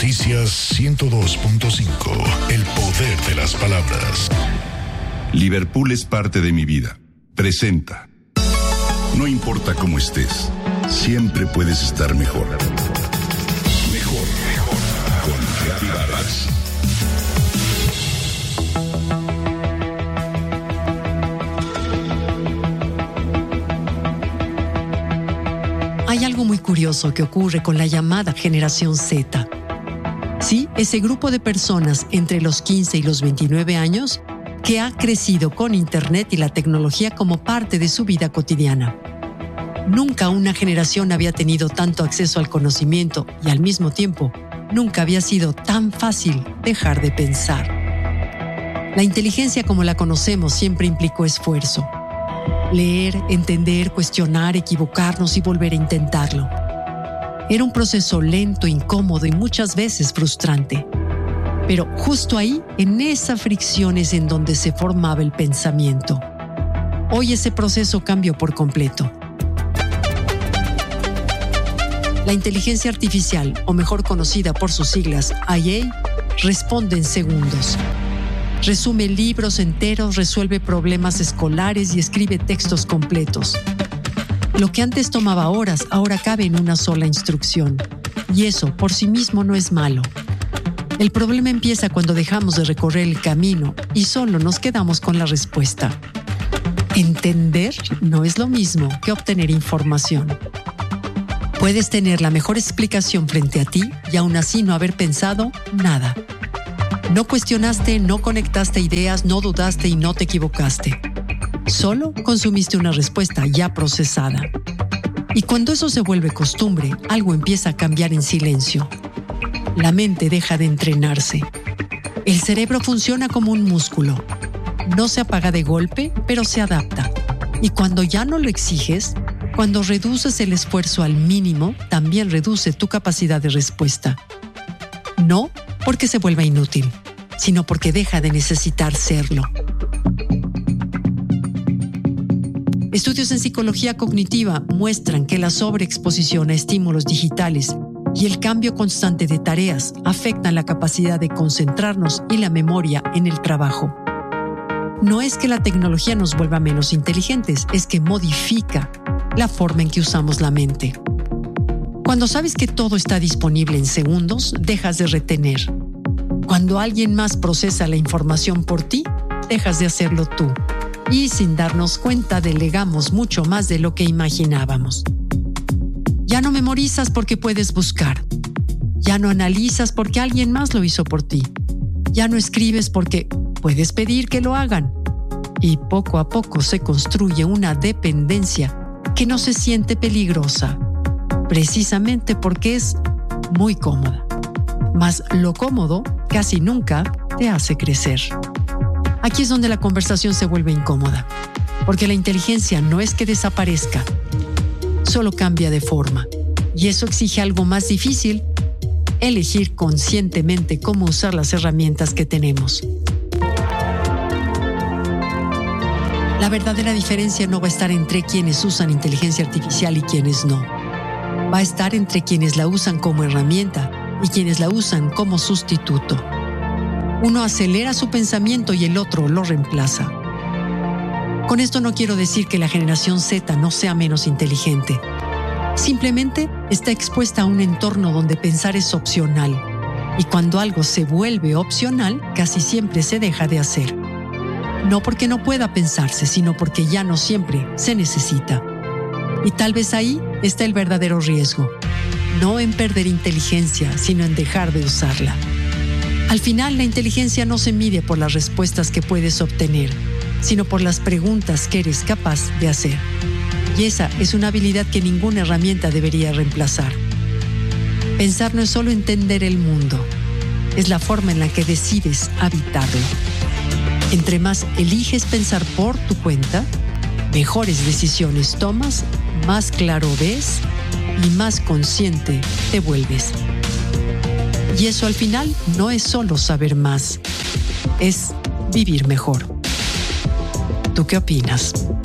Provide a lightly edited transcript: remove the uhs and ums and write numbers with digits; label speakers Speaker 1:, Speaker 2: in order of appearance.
Speaker 1: Noticias 102.5. El poder de las palabras.
Speaker 2: Liverpool es parte de mi vida. Presenta. No importa cómo estés, siempre puedes estar mejor. Mejor, mejor. Con Gaby Vargas.
Speaker 3: Hay algo muy curioso que ocurre con la llamada generación Z. Sí, ese grupo de personas entre los 15 y los 29 años que ha crecido con Internet y la tecnología como parte de su vida cotidiana. Nunca una generación había tenido tanto acceso al conocimiento y al mismo tiempo, nunca había sido tan fácil dejar de pensar. La inteligencia como la conocemos siempre implicó esfuerzo. Leer, entender, cuestionar, equivocarnos y volver a intentarlo. Era un proceso lento, incómodo y muchas veces frustrante. Pero justo ahí, en esa fricción es en donde se formaba el pensamiento. Hoy ese proceso cambió por completo. La inteligencia artificial, o mejor conocida por sus siglas IA, responde en segundos. Resume libros enteros, resuelve problemas escolares y escribe textos completos. Lo que antes tomaba horas, ahora cabe en una sola instrucción. Y eso, por sí mismo, no es malo. El problema empieza cuando dejamos de recorrer el camino y solo nos quedamos con la respuesta. Entender no es lo mismo que obtener información. Puedes tener la mejor explicación frente a ti y aún así no haber pensado nada. No cuestionaste, no conectaste ideas, no dudaste y no te equivocaste. Solo consumiste una respuesta ya procesada. Y cuando eso se vuelve costumbre, algo empieza a cambiar en silencio. La mente deja de entrenarse. El cerebro funciona como un músculo. No se apaga de golpe, pero se adapta. Y cuando ya no lo exiges, cuando reduces el esfuerzo al mínimo, también reduce tu capacidad de respuesta. No porque se vuelva inútil, sino porque deja de necesitar serlo. Estudios en psicología cognitiva muestran que la sobreexposición a estímulos digitales y el cambio constante de tareas afectan la capacidad de concentrarnos y la memoria en el trabajo. No es que la tecnología nos vuelva menos inteligentes, es que modifica la forma en que usamos la mente. Cuando sabes que todo está disponible en segundos, dejas de retener. Cuando alguien más procesa la información por ti, dejas de hacerlo tú. Y sin darnos cuenta, delegamos mucho más de lo que imaginábamos. Ya no memorizas porque puedes buscar. Ya no analizas porque alguien más lo hizo por ti. Ya no escribes porque puedes pedir que lo hagan. Y poco a poco se construye una dependencia que no se siente peligrosa, precisamente porque es muy cómoda. Mas lo cómodo casi nunca te hace crecer. Aquí es donde la conversación se vuelve incómoda, porque la inteligencia no es que desaparezca, solo cambia de forma. Y eso exige algo más difícil: elegir conscientemente cómo usar las herramientas que tenemos. La verdadera diferencia no va a estar entre quienes usan inteligencia artificial y quienes no. Va a estar entre quienes la usan como herramienta y quienes la usan como sustituto. Uno acelera su pensamiento y el otro lo reemplaza. Con esto no quiero decir que la generación Z no sea menos inteligente. Simplemente está expuesta a un entorno donde pensar es opcional. Y cuando algo se vuelve opcional, casi siempre se deja de hacer. No porque no pueda pensarse, sino porque ya no siempre se necesita. Y tal vez ahí está el verdadero riesgo. No en perder inteligencia, sino en dejar de usarla. Al final, la inteligencia no se mide por las respuestas que puedes obtener, sino por las preguntas que eres capaz de hacer. Y esa es una habilidad que ninguna herramienta debería reemplazar. Pensar no es solo entender el mundo, es la forma en la que decides habitarlo. Entre más eliges pensar por tu cuenta, mejores decisiones tomas, más claro ves y más consciente te vuelves. Y eso al final no es solo saber más, es vivir mejor. ¿Tú qué opinas?